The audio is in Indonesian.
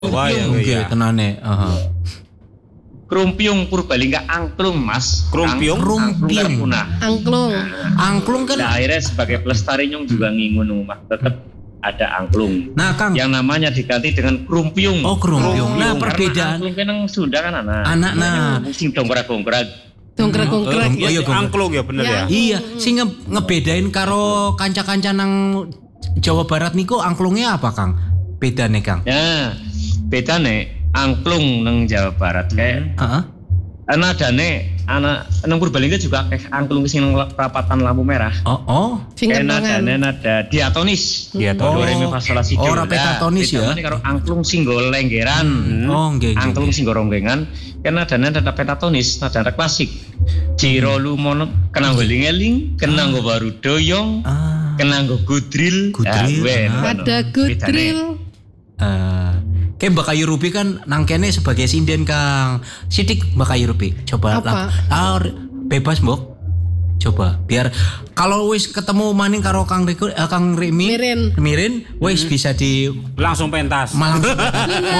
Wayang Nggih, tenane. Krumpiung Purbalingga angklung Mas. Krumpiung? Angklung punah. Angklung. Angklung kan. Nah, akhirnya sebagai pelestari nyong juga ngingun Mas, tetap ada angklung. Nah, Kang. Yang namanya diganti dengan krumpiung. Oh, krumpiung. Nah, Karena perbedaan angklung kan yang Sunda kan anak. Anak, nah. Sing dongkrak-dongkrak. Dongkrak-dongkrak. Oh, iya, angklung ya bener ya. Iya, sing ngebedain karo kanca-kanca nang Jawa Barat niku angklungnya apa, Kang? Bedane, Kang? Ya, beda nih angklung nang Jawa Barat kayak Heeh. nadane anak nang Purbalingga juga kayak angklung sing nang perapatan lampu merah. Oh. Sing Kayak kentongan. nadane nada diatonis. Diatonis. Do re mi fa sol la si do. Ora pentatonis ya. Bedane karo angklung singgo lenggeran. Oh, nggih. Angklung singgo ronggengan karena nadane nada pentatonis, nada klasik. Ciro lumono kena eling-eling, kena nggo baru doyong, kena nggo gudril. Gudril, Ada gudril. Kayak Mbak Kayu Ruby kan nang kene sebagai sinden, Kang. Sidik Mbak Kayu Ruby. Coba Apa? bebas, Mbok. Coba biar kalau wis ketemu maning karo Kang Riko, Kang Remi Mirin. Mirin wis bisa di Langsung pentas. malang